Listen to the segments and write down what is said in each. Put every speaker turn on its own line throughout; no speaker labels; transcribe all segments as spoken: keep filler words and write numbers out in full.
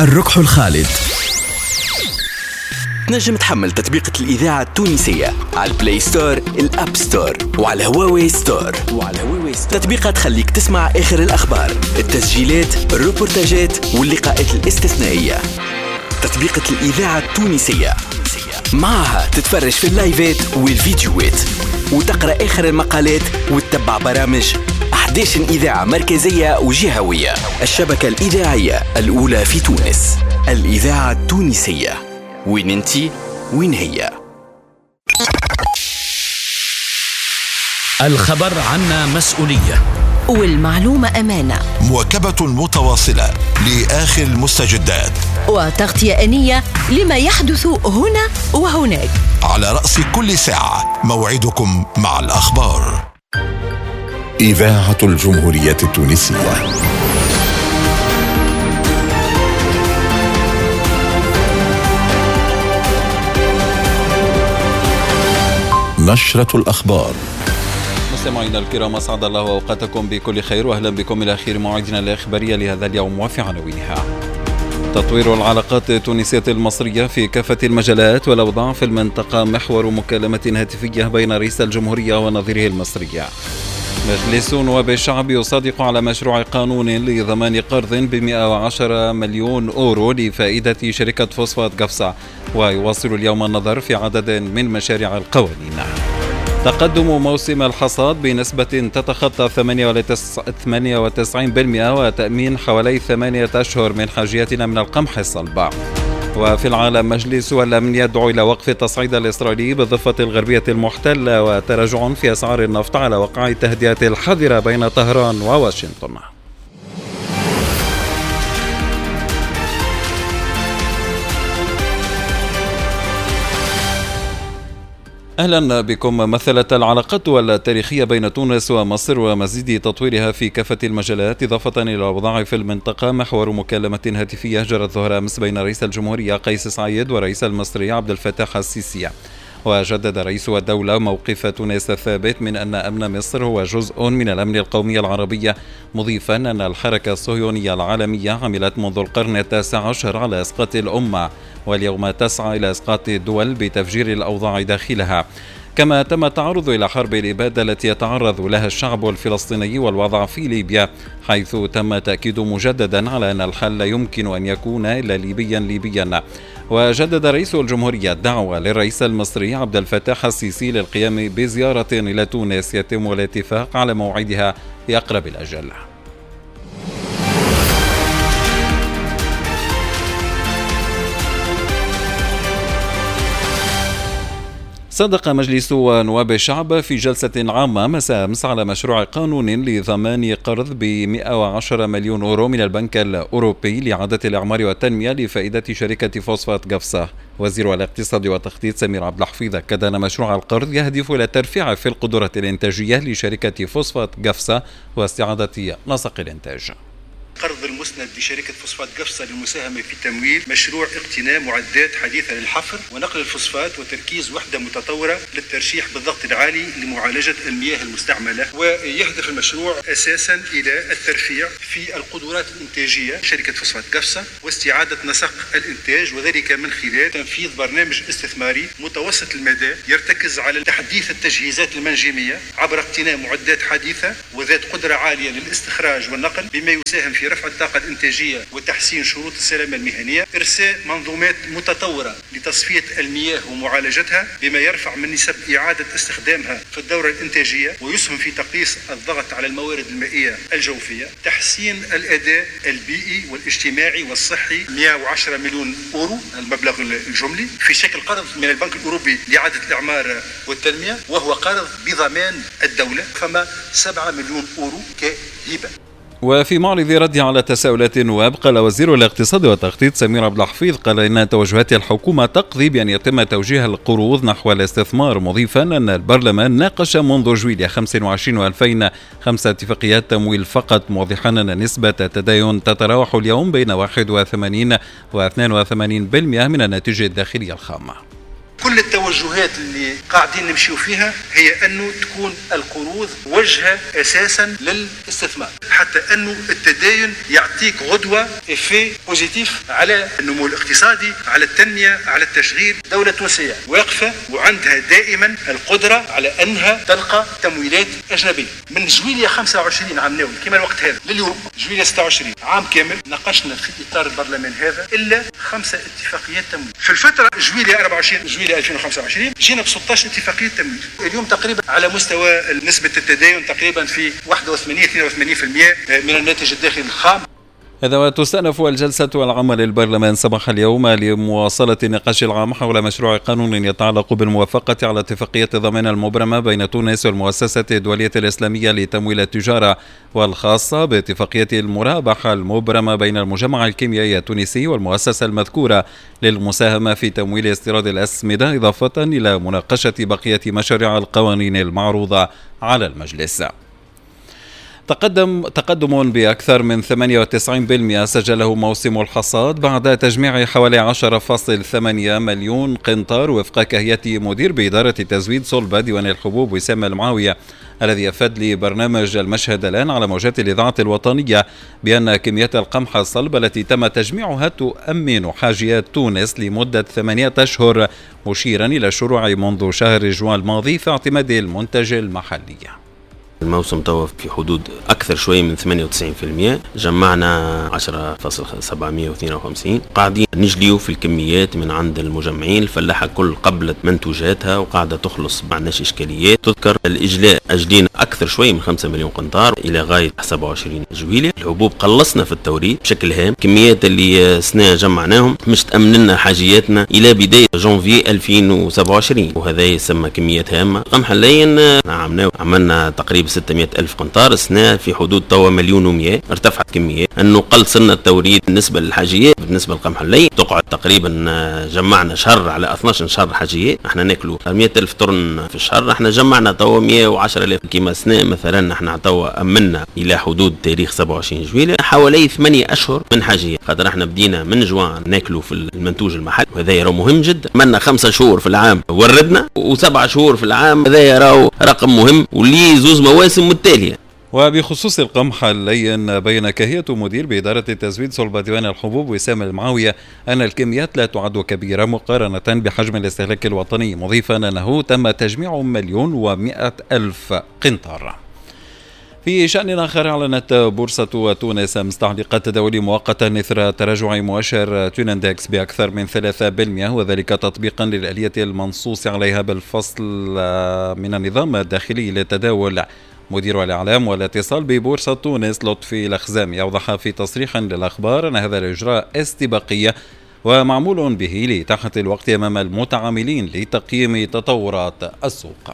الركح الخالد.
تنجم تحمل تطبيقة الإذاعة التونسية على البلاي ستور، الأب ستور، وعلى هواوي ستور. وعلى هواوي ستور تطبيقة تخليك تسمع آخر الأخبار، التسجيلات، الروبورتاجات واللقاءات الاستثنائية. تطبيقة الإذاعة التونسية معها تتفرج في اللايفات والفيديوهات وتقرأ آخر المقالات وتتبع برامج أحد عشر إذاعة مركزية وجهوية. الشبكة الإذاعية الأولى في تونس، الإذاعة التونسية. وين انتي وين هي؟
الخبر عنا مسؤولية،
والمعلومة أمانة.
مواكبة متواصلة لآخر المستجدات،
وتغطية آنية لما يحدث هنا وهناك.
على رأس كل ساعة موعدكم مع الأخبار. إذاعة الجمهورية التونسية. نشرة الأخبار.
مستمعينا الكرام، أسعد الله أوقاتكم بكل خير، وأهلا بكم إلى آخر موعدنا الإخبارية لهذا اليوم وفي عناوينها: تطوير العلاقات التونسية المصرية في كافة المجالات، والأوضاع في المنطقة محور مكالمة هاتفية بين رئيس الجمهورية ونظيره المصري. مجلس نواب الشعب يصادق على مشروع قانون لضمان قرض ب مئة وعشرة مليون أورو لفائدة شركة فوسفات قفصة، ويواصل اليوم النظر في عدد من مشاريع القوانين. تقدم موسم الحصاد بنسبة تتخطى ثمانية وتسعين بالمئة، وتأمين حوالي ثمانية أشهر من حاجياتنا من القمح الصلب. وفي العالم، مجلس الأمن يدعو إلى وقف التصعيد الإسرائيلي بالضفة الغربية المحتلة، وتراجع في أسعار النفط على وقع التهديدات الحذرة بين طهران وواشنطن. أهلا بكم. مثلت العلاقات التاريخية بين تونس ومصر ومزيد تطويرها في كافة المجالات، إضافة إلى الأوضاع في المنطقة، محور مكالمة هاتفية جرت ظهر أمس بين رئيس الجمهورية قيس سعيد ورئيس المصري عبد الفتاح السيسي. وجدد رئيس الدولة موقف تونس الثابت من أن أمن مصر هو جزء من الأمن القومي العربي، مضيفا أن الحركة الصهيونية العالمية عملت منذ القرن التاسع عشر على إسقاط الأمة، واليوم تسعى إلى إسقاط الدول بتفجير الأوضاع داخلها. كما تم التعرض إلى حرب الإبادة التي يتعرض لها الشعب الفلسطيني والوضع في ليبيا، حيث تم تأكيد مجددا على أن الحل لا يمكن أن يكون إلا ليبيا ليبيا. وجدد رئيس الجمهورية الدعوة للرئيس المصري عبد الفتاح السيسي للقيام بزيارة إلى تونس يتم الاتفاق على موعدها في أقرب الأجل. صدق مجلس نواب الشعب في جلسة عامة مساء أمس على مشروع قانون لضمان قرض ب مئة وعشرة مليون أورو من البنك الأوروبي لإعادة الإعمار والتنمية لفائدة شركة فوسفات قفصة. وزير الاقتصاد والتخطيط سمير عبد الحفيظ أكد أن مشروع القرض يهدف إلى الترفيع في القدرة الإنتاجية لشركة فوسفات قفصة واستعادة نسق الإنتاج.
قرض المسند لشركة فوسفات قفصة للمساهمة في تمويل مشروع اقتناء معدات حديثة للحفر ونقل الفوسفات وتركيز وحدة متطورة للترشيح بالضغط العالي لمعالجة المياه المستعملة. ويهدف المشروع أساسا إلى الترفيع في القدرات الإنتاجية شركة فوسفات قفصة واستعادة نسق الإنتاج، وذلك من خلال تنفيذ برنامج استثماري متوسط المدى يرتكز على تحديث التجهيزات المنجمية عبر اقتناء معدات حديثة وذات قدرة عالية للاستخراج والنقل، بما يساهم في رفع الطاقة الإنتاجية وتحسين شروط السلامة المهنية، إرساء منظومات متطورة لتصفية المياه ومعالجتها بما يرفع من نسب إعادة استخدامها في الدورة الإنتاجية ويسهم في تقليص الضغط على الموارد المائية الجوفية، تحسين الأداء البيئي والاجتماعي والصحي مئة وعشرة مليون أورو المبلغ الجملي في شكل قرض من البنك الأوروبي لإعادة الإعمار والتنمية، وهو قرض بضمان الدولة، فما سبعة مليون أورو كهبة.
وفي معرض رد على تساؤلات النواب، قال وزير الاقتصاد والتخطيط سمير عبد الحفيظ قال إن توجهات الحكومة تقضي بأن يتم توجيه القروض نحو الاستثمار، مضيفا أن البرلمان ناقش منذ جويلية خمسة وعشرين وألفين خمس اتفاقيات تمويل فقط، موضحا أن نسبة التداين تتراوح اليوم بين واحد وثمانين و اثنين وثمانين بالمئة من الناتج الداخلي الخام.
كل التوجهات اللي قاعدين نمشيو فيها هي أنه تكون القروض وجهة أساسا للاستثمار، حتى أنه التداين يعطيك غدوة إفي بوزيتيف على النمو الاقتصادي، على التنمية، على التشغيل. دولة تونسية واقفة وعندها دائما القدرة على أنها تلقى تمويلات أجنبية. من جويلية خمسة وعشرين عام ناول كما الوقت هذا لليوم جويلية ستة وعشرين عام كامل ناقشنا في إطار البرلمان هذا إلا خمسة اتفاقيات تمويل. في الفترة جويلية أربعة وعشرين جويلية ألفين وخمسة وعشرين جينا ب ستة عشر اتفاقية تمويل. اليوم تقريبا على مستوى نسبة التداين تقريبا في واحد وثمانين اثنين وثمانين بالمئة من الناتج الداخلي الخام.
هذا وتستأنف الجلسة العامة للبرلمان صباح اليوم لمواصلة النقاش العام حول مشروع قانون يتعلق بالموافقة على اتفاقية الضمان المبرمة بين تونس والمؤسسة الدولية الإسلامية لتمويل التجارة، والخاصة باتفاقية المرابحة المبرمة بين المجمع الكيميائي التونسي والمؤسسة المذكورة للمساهمة في تمويل استيراد الأسمدة، إضافة إلى مناقشة بقية مشاريع القوانين المعروضة على المجلس. تقدم تقدم بأكثر من ثمانية وتسعين بالمئة سجله موسم الحصاد بعد تجميع حوالي عشرة فاصلة ثمانية مليون قنطار وفق كهيئة مدير بإدارة تزويد صلبة ديوان الحبوب وسام المعاوية، الذي أفاد لبرنامج المشهد الآن على موجات الإذاعة الوطنية بأن كميات القمح الصلب التي تم تجميعها تؤمن حاجيات تونس لمدة ثمانية أشهر، مشيرا إلى الشروع منذ شهر جوان الماضي في اعتماد المنتج المحلي.
الموسم توا في حدود أكثر شوي من ثمانية وتسعين بالمئة، جمعنا عشرة فاصلة سبعمئة واثنين وخمسين. قاعدين نجليو في الكميات من عند المجمعين، الفلاحة كل قبلت منتوجاتها وقاعدة تخلص، ما عندناش إشكاليات. تذكر الإجلاء أجلين أكثر شوي من خمسة مليون قنطار إلى غاية سبعة وعشرين جويلية. الحبوب قلصنا في التوريد بشكل هام، كميات اللي سنة جمعناهم مش تأمن لنا حاجياتنا إلى بداية جانفي ألفين وسبعة وعشرين، وهذا يسمى كميات هامة. قمح اللين عملنا عملنا تقريبا ستمئة ألف قنطار، السنة في حدود توا مليون ومئة، ارتفعت كمية. أنه قل سنة التوريد بالنسبة للحاجيات. بالنسبة للقمح اللين تقعد تقريبا جمعنا شهر على اثناش شهر حاجيات، احنا ناكلوا مئة ألف طن في الشهر، احنا جمعنا توا مئة وعشرة آلاف. كما سنة مثلا احنا توا أمنا إلى حدود تاريخ سبعة وعشرين جويلية حوالي ثمانية أشهر من حاجيات، خاطر احنا بدينا من جوان ناكلوا في المنتوج المحلي، وهذا يرى مهم جدا. منا خمسة شهور في العام وردنا وسبعة شهور في العام، هذا يرى رقم مهم وليه زوز مواسم متتالية.
وبخصوص القمح اللين بين كهيئة مدير بإدارة التزويد صلب ديوان الحبوب وسام المعاوية أن الكميات لا تعد كبيرة مقارنة بحجم الاستهلاك الوطني، مضيفا أنه تم تجميع مليون ومئة ألف قنطار. في شأن آخر، أعلنت بورصة تونس أمس تعليق تداول مؤقتا إثر تراجع مؤشر تونندكس بأكثر من ثلاثة بالمئة، وذلك تطبيقا للآلية المنصوص عليها بالفصل من النظام الداخلي للتداول. مدير الإعلام والاتصال ببورصة تونس لطفي الأخزامي أوضح في تصريح للأخبار أن هذا الإجراء استباقية ومعمول به لإتاحة الوقت أمام المتعاملين لتقييم تطورات السوق.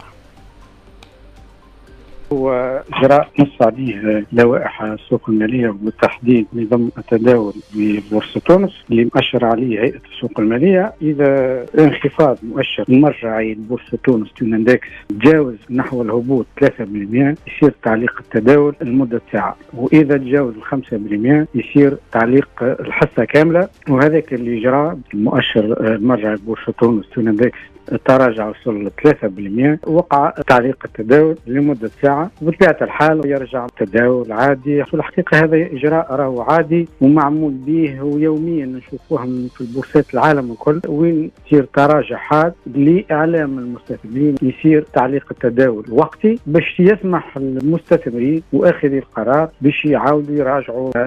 هو إجراء نص عليه لوائح السوق المالية وبالتحديد نظام التداول ببورصة تونس اللي مؤشر عليه هيئة السوق المالية. إذا انخفاض مؤشر المرجعي لبورصة تونس تونندكس تجاوز نحو الهبوط ثلاثة بالمئة يصير تعليق التداول لمدة ساعة، وإذا تجاوز الخمسة بالمئة يصير تعليق الحصة كاملة. وهذاك اللي جرى المؤشر المرجعي لبورصة تونس تونندكس تراجع وصل ل ثلاثة بالمئة، وقع تعليق التداول لمدة ساعة، وبطبيعة الحال يرجع التداول عادي. في الحقيقة هذا إجراء راهو عادي ومعمول به ويوميا نشوفوهم في البورصات العالم الكل، وين يصير تراجع حاد لإعلام المستثمرين يصير تعليق التداول وقتي باش يسمح المستثمرين وآخذي القرار باش يعاودوا يراجعوا